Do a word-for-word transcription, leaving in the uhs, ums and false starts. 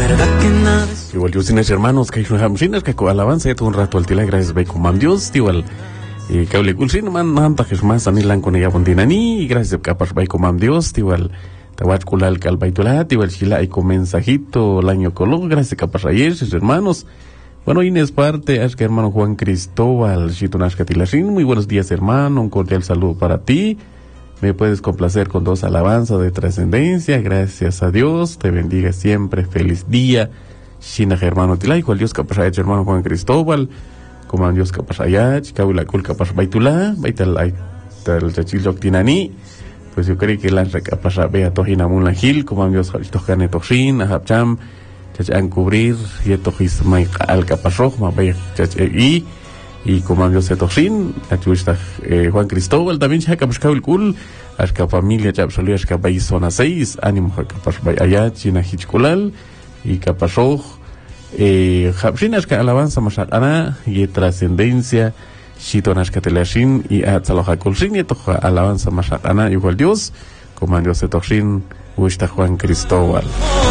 verdad que nada. Igual yo sin hermanos que no hamsinas que con alabanza ya todo un rato al tila gracias ve con mam Dios igual y que hable kulsin man man ta más anilan con ella bondinani y gracias capaz ve con mam Dios igual tawat kulal kal baitulat igual chila y con mensajito el año colo gracias capaz ayer sus hermanos. Bueno, Inés parte, es que hermano Juan Cristóbal, Chitunash Catilarín, muy buenos días hermano, un cordial saludo para ti, me puedes complacer con dos alabanzas de trascendencia, gracias a Dios, te bendiga siempre, feliz día, Shina hermano Tilay, cual Dios capaz hermano Juan Cristóbal, como Dios capaz allá, Chicabula Kul capaz Baitula, Baital Tal Chachil Tinani, pues yo creo que la capaz vea Tojina Mulangil, como Dios Tojane Toshin, Ahabcham, Chachan cubrir y esto es mai al capazro ma vaya y y como Dios se tosin achuista Juan Cristóbal también se acaba buscar el cool hasta familia ya absoluta hasta país zona seis ánimo capaz vaya allá china hichkulal y capazro eh habsinas que alabanza más ana y trascendencia shitonas que telashin y atzaloja kulsin y to alabanza más ana igual Dios como Dios se tosin gusta Juan Cristóbal.